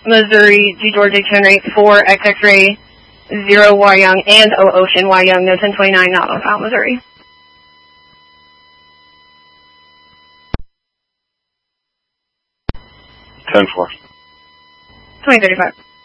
Missouri, G George H Henry, 4 X-Ray, 0 Y Young, and O Ocean Y Young, no 1029, not on file, Missouri. 10-4. 2035.